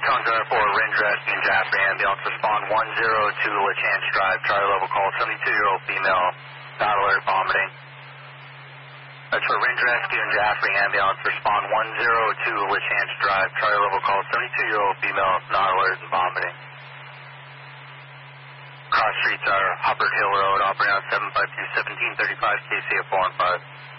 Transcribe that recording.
Contour for Range Rescue and Jaffrey Ambulance, respond 102 LaChance Drive, Charlie level call, 72-year-old female, not alert, vomiting. That's for Range Rescue and Jaffrey Ambulance, respond 102 LaChance Drive, Charlie level call, 72-year-old female, not alert and vomiting. Cross streets are Hubbard Hill Road, operating on 752-1735, KC at 4 and 5.